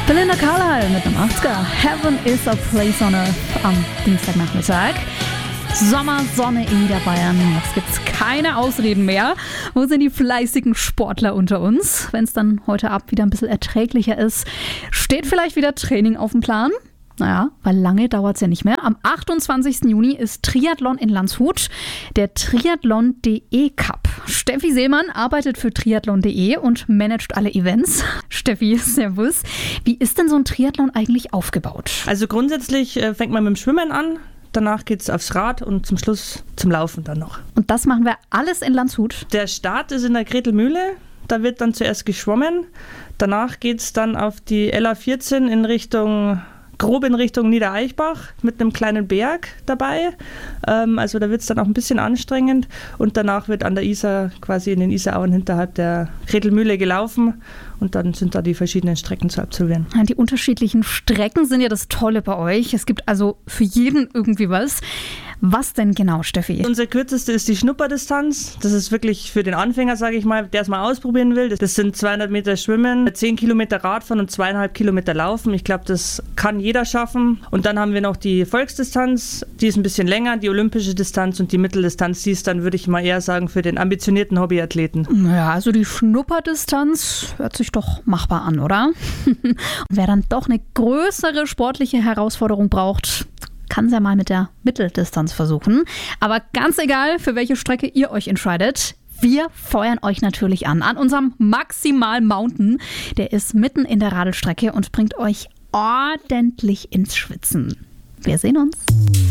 Belinda Carlisle mit einem 80er. Heaven is a place on earth am Dienstagnachmittag. Sommersonne in Niederbayern. Jetzt gibt's keine Ausreden mehr. Wo sind die fleißigen Sportler unter uns? Wenn es dann heute Abend wieder ein bisschen erträglicher ist, steht vielleicht wieder Training auf dem Plan? Naja, weil lange dauert es ja nicht mehr. Am 28. Juni ist Triathlon in Landshut, der Triathlon.de Cup. Steffi Seemann arbeitet für Triathlon.de und managt alle Events. Steffi, servus. Wie ist denn so ein Triathlon eigentlich aufgebaut? Also grundsätzlich fängt man mit dem Schwimmen an. Danach geht es aufs Rad und zum Schluss zum Laufen dann noch. Und das machen wir alles in Landshut? Der Start ist in der Gretelmühle. Da wird dann zuerst geschwommen. Danach geht es dann auf die LA14 grob in Richtung Niedereichbach mit einem kleinen Berg dabei. Also da wird es dann auch ein bisschen anstrengend. Und danach wird an der Isar, quasi in den Isarauen hinterhalb der Gretelmühle gelaufen. Und dann sind da die verschiedenen Strecken zu absolvieren. Die unterschiedlichen Strecken sind ja das Tolle bei euch. Es gibt also für jeden irgendwie was. Was denn genau, Steffi? Unsere kürzeste ist die Schnupperdistanz. Das ist wirklich für den Anfänger, sage ich mal, der es mal ausprobieren will. Das sind 200 Meter Schwimmen, 10 Kilometer Radfahren und 2,5 Kilometer Laufen. Ich glaube, das kann jeder schaffen. Und dann haben wir noch die Volksdistanz. Die ist ein bisschen länger, die olympische Distanz und die Mitteldistanz. Die ist dann, würde ich mal eher sagen, für den ambitionierten Hobbyathleten. Ja, also die Schnupperdistanz hört sich doch machbar an, oder? Und wer dann doch eine größere sportliche Herausforderung braucht, kann es ja mal mit der Mitteldistanz versuchen. Aber ganz egal, für welche Strecke ihr euch entscheidet, wir feuern euch natürlich an unserem Maximal Mountain. Der ist mitten in der Radelstrecke und bringt euch ordentlich ins Schwitzen. Wir sehen uns.